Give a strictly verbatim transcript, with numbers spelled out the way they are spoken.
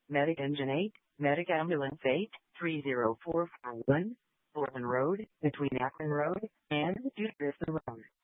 Medic Engine eight, Medic Ambulance eight, three zero four four one, Portland Road, between Akron Road and Judison Road.